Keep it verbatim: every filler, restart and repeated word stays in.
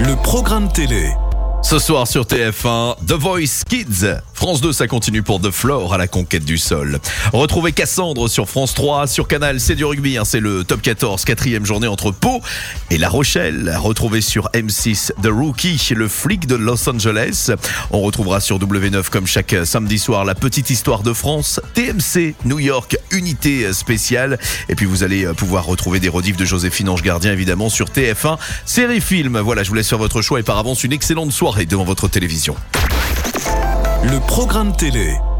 Le programme télé. Ce soir sur T F un, The Voice Kids. France deux, ça continue pour The Floor à la conquête du sol. Retrouvez Cassandre sur France trois. Sur Canal, c'est du rugby, hein, c'est le top quatorze, quatrième journée entre Pau et La Rochelle. Retrouvez sur M six The Rookie, le flic de Los Angeles. On retrouvera sur W neuf comme chaque samedi soir la petite histoire de France. T M C New York, unité spéciale. Et puis vous allez pouvoir retrouver des rediffs de Joséphine Ange Gardien évidemment sur T F un. Série film, voilà, je vous laisse faire votre choix et par avance une excellente soirée devant votre télévision. Le programme télé.